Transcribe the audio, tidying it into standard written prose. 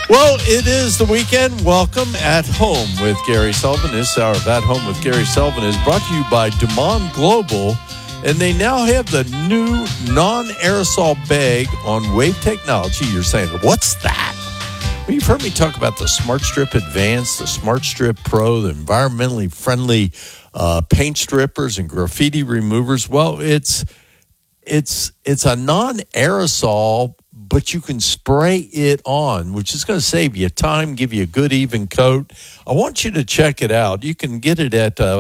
Well, it is the weekend. Welcome At Home with Gary Sullivan. This hour of At Home with Gary Sullivan is brought to you by Dumont Global, and they now have the new non-aerosol bag on Wave Technology. You're saying, what's that? Well, you've heard me talk about the Smart Strip Advanced, the Smart Strip Pro, the environmentally friendly paint strippers and graffiti removers. Well, it's a non-aerosol, but you can spray it on, which is going to save you time, give you a good even coat. I want you to check it out. You can get it at